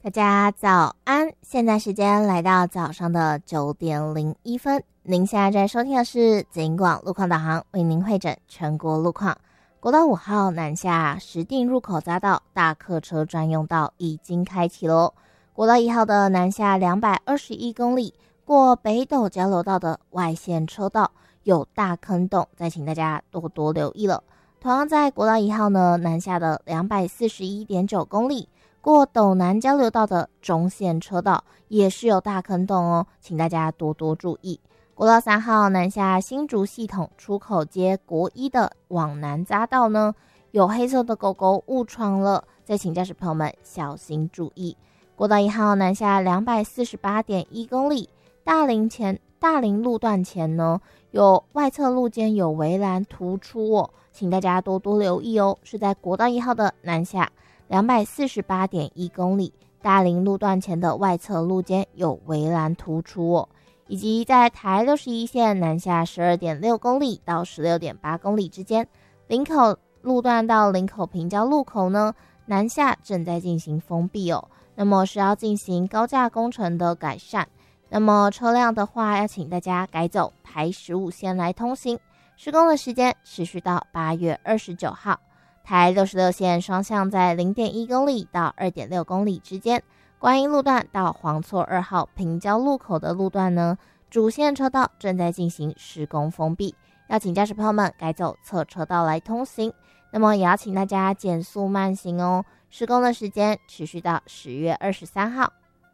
大家早安，现在时间来到早上的9:01，您现在在收听的是警广路况导航，为您会诊全国路况。国道5号南下石碇入口匝道大客车专用道已经开启咯。国道1号的南下221公里，过北斗交流道的外线车道有大坑洞，再请大家多多留意了。同样在国道1号呢，南下的241.9公里，过斗南交流道的中线车道也是有大坑洞哦，请大家多多注意。国道3号南下新竹系统出口街国一的往南匝道呢，有黑色的狗狗误闯了，再请驾驶朋友们小心注意。国道1号南下248.1公里，大林路段前呢，有外侧路肩有围栏突出哦，请大家多多留意哦。是在国道1号的南下248.1公里，大林路段前的外侧路肩有围栏突出哦。以及在台61线南下12.6公里到16.8公里之间，林口路段到林口平交路口呢，南下正在进行封闭哦。那么是要进行高架工程的改善，那么车辆的话要请大家改走台15线来通行，施工的时间持续到8月29号。台66线双向在 0.1 公里到 2.6 公里之间，观音路段到黄厝2号平交路口的路段呢，主线车道正在进行施工封闭，要请驾驶朋友们改走侧车道来通行。那么也要请大家减速慢行哦，施工的时间持续到10月23号。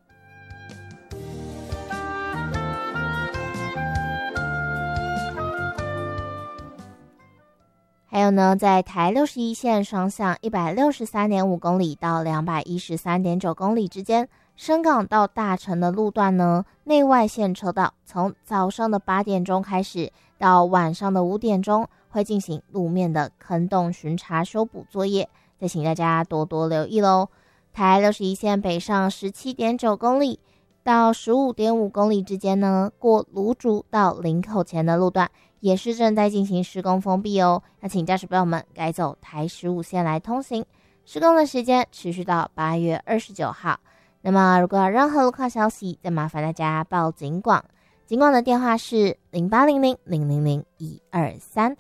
还有呢，在台61线双向 163.5 公里到 213.9 公里之间，深港到大城的路段呢，内外线车道从早上的8点钟开始到晚上的5点钟会进行路面的坑洞巡查修补作业，再请大家多多留意咯。台61线北上 17.9 公里到 15.5 公里之间呢，过芦竹到林口前的路段也是正在进行施工封闭哦，要请驾驶朋友们改走台15线来通行，施工的时间持续到8月29号。那么如果有任何路况消息，再麻烦大家报警广，警广的电话是0800000123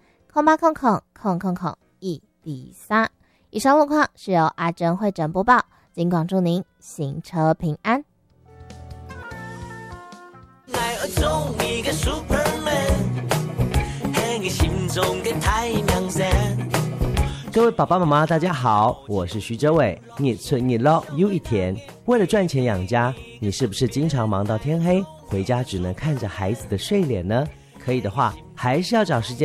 0800000123。以上路况是由阿珍会诊播报，警广祝您行车平安。 做一个 Superman， ให้心中的太阳伞。 各位爸爸妈妈大家好，我是徐哲伟。你存你捞又一天，为了赚钱养家，你是不是经常忙到天黑，回家只能看着孩子的睡脸呢？可以的话，还是要找时间